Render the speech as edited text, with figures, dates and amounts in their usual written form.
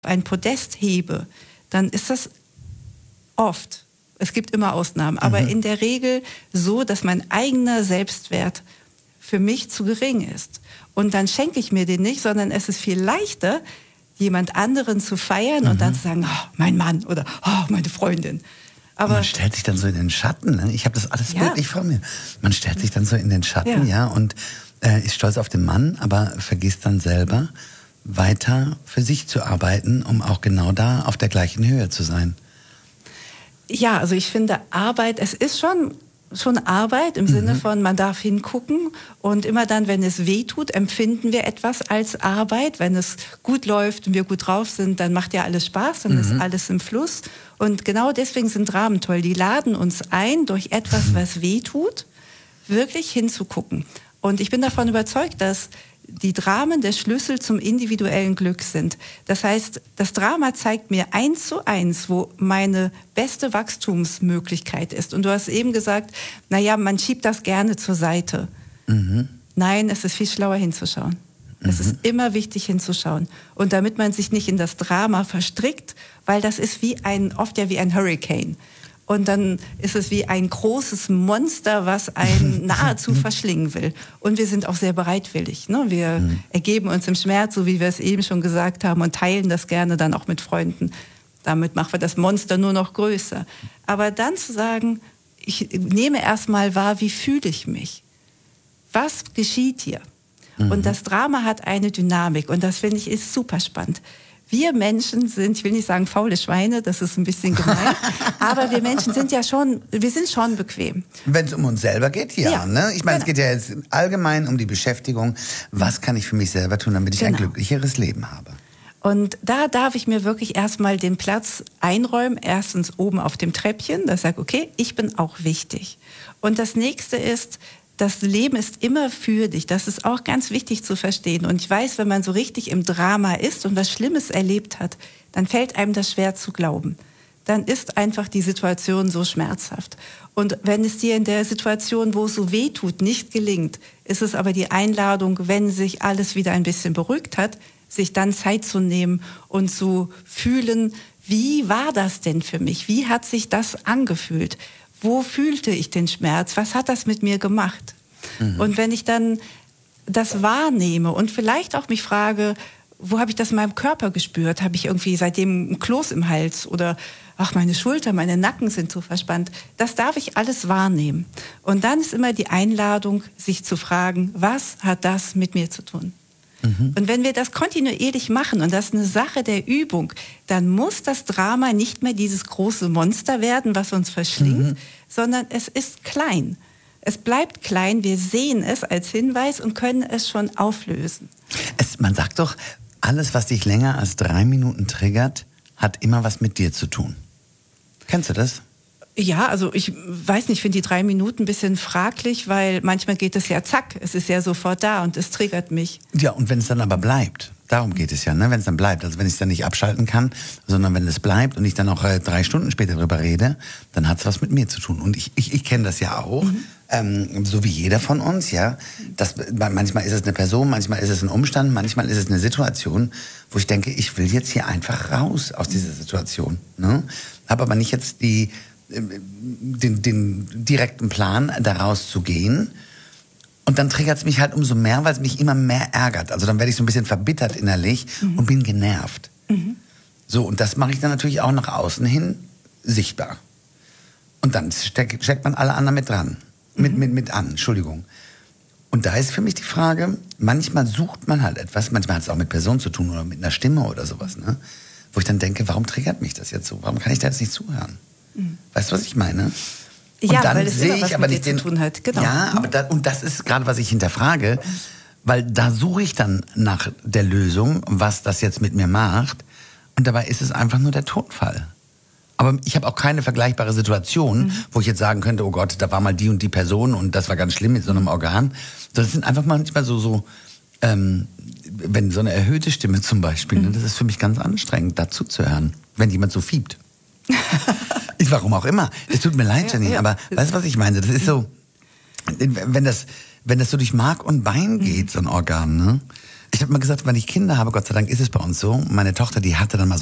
ein Podest hebe, dann ist das oft, es gibt immer Ausnahmen, aber in der Regel so, dass mein eigener Selbstwert für mich zu gering ist. Und dann schenke ich mir den nicht, sondern es ist viel leichter, jemand anderen zu feiern und dann zu sagen, oh, mein Mann oder oh, meine Freundin. Aber man stellt sich dann so in den Schatten. Ne? Ich habe das alles wirklich vor mir. Man stellt sich dann so in den Schatten, und ist stolz auf den Mann, aber vergisst dann selber, weiter für sich zu arbeiten, um auch genau da auf der gleichen Höhe zu sein. Ja, also ich finde Arbeit, es ist schon Arbeit im Sinne von, man darf hingucken und immer dann, wenn es weh tut, empfinden wir etwas als Arbeit. Wenn es gut läuft und wir gut drauf sind, dann macht ja alles Spaß, dann ist alles im Fluss. Und genau deswegen sind Dramen toll. Die laden uns ein, durch etwas, was weh tut, wirklich hinzugucken. Und ich bin davon überzeugt, dass die Dramen der Schlüssel zum individuellen Glück sind. Das heißt, das Drama zeigt mir 1:1, wo meine beste Wachstumsmöglichkeit ist. Und du hast eben gesagt, naja, man schiebt das gerne zur Seite. Nein, es ist viel schlauer hinzuschauen. Es ist immer wichtig hinzuschauen. Und damit man sich nicht in das Drama verstrickt, weil das ist oft wie ein Hurricane. Und dann ist es wie ein großes Monster, was einen nahezu verschlingen will. Und wir sind auch sehr bereitwillig. Ne? Wir ergeben uns im Schmerz, so wie wir es eben schon gesagt haben, und teilen das gerne dann auch mit Freunden. Damit machen wir das Monster nur noch größer. Aber dann zu sagen, ich nehme erstmal wahr, wie fühle ich mich? Was geschieht hier? Und das Drama hat eine Dynamik. Und das, finde ich, ist super spannend. Wir Menschen sind, ich will nicht sagen faule Schweine, das ist ein bisschen gemein, aber wir Menschen sind wir sind schon bequem. Wenn es um uns selber geht, ne? Ich meine, es geht ja jetzt allgemein um die Beschäftigung. Was kann ich für mich selber tun, damit ich ein glücklicheres Leben habe? Und da darf ich mir wirklich erstmal den Platz einräumen. Erstens oben auf dem Treppchen, dass ich sage, okay, ich bin auch wichtig. Und das nächste ist, das Leben ist immer für dich. Das ist auch ganz wichtig zu verstehen. Und ich weiß, wenn man so richtig im Drama ist und was Schlimmes erlebt hat, dann fällt einem das schwer zu glauben. Dann ist einfach die Situation so schmerzhaft. Und wenn es dir in der Situation, wo es so weh tut, nicht gelingt, ist es aber die Einladung, wenn sich alles wieder ein bisschen beruhigt hat, sich dann Zeit zu nehmen und zu fühlen, wie war das denn für mich? Wie hat sich das angefühlt? Wo fühlte ich den Schmerz? Was hat das mit mir gemacht? Und wenn ich dann das wahrnehme und vielleicht auch mich frage, wo habe ich das in meinem Körper gespürt? Habe ich irgendwie seitdem ein Kloß im Hals oder ach, meine Schulter, meine Nacken sind so verspannt? Das darf ich alles wahrnehmen. Und dann ist immer die Einladung, sich zu fragen, was hat das mit mir zu tun? Und wenn wir das kontinuierlich machen, und das ist eine Sache der Übung, dann muss das Drama nicht mehr dieses große Monster werden, was uns verschlingt, sondern es ist klein. Es bleibt klein, wir sehen es als Hinweis und können es schon auflösen. Man sagt doch, alles, was dich länger als 3 Minuten triggert, hat immer was mit dir zu tun. Kennst du das? Ja, also ich weiß nicht, ich finde die 3 Minuten ein bisschen fraglich, weil manchmal geht es ja zack, es ist ja sofort da und es triggert mich. Ja, und wenn es dann aber bleibt, darum geht es ja, ne? Wenn es dann bleibt, also wenn ich es dann nicht abschalten kann, sondern wenn es bleibt und ich dann auch 3 Stunden später darüber rede, dann hat es was mit mir zu tun. Und ich kenne das ja auch, so wie jeder von uns, ja. Manchmal ist es eine Person, manchmal ist es ein Umstand, manchmal ist es eine Situation, wo ich denke, ich will jetzt hier einfach raus aus dieser Situation. Ne? Habe aber nicht jetzt den direkten Plan, daraus zu gehen. Und dann triggert es mich halt umso mehr, weil es mich immer mehr ärgert. Also dann werde ich so ein bisschen verbittert innerlich und bin genervt. So, und das mache ich dann natürlich auch nach außen hin sichtbar. Und dann steckt man alle anderen mit dran. Mit an, Entschuldigung. Und da ist für mich die Frage, manchmal sucht man halt etwas, manchmal hat es auch mit Personen zu tun oder mit einer Stimme oder sowas, ne? Wo ich dann denke, warum triggert mich das jetzt so? Warum kann ich da jetzt nicht zuhören? Weißt du, was ich meine? Und ja, dann weil es sehe immer ich was aber mit nicht dir zu tun hat. Genau. Ja, aber und das ist gerade, was ich hinterfrage, weil da suche ich dann nach der Lösung, was das jetzt mit mir macht. Und dabei ist es einfach nur der Tonfall. Aber ich habe auch keine vergleichbare Situation, wo ich jetzt sagen könnte, oh Gott, da war mal die und die Person und das war ganz schlimm mit so einem Organ. Das sind einfach manchmal wenn so eine erhöhte Stimme zum Beispiel, ne, das ist für mich ganz anstrengend, dazu zu hören, wenn jemand so fiebt. Warum auch immer. Es tut mir leid, Jenny, aber weißt du, was ich meine? Das ist so, wenn das so durch Mark und Bein geht, so ein Organ, ne? Ich habe mal gesagt, wenn ich Kinder habe, Gott sei Dank ist es bei uns so, meine Tochter, die hatte dann mal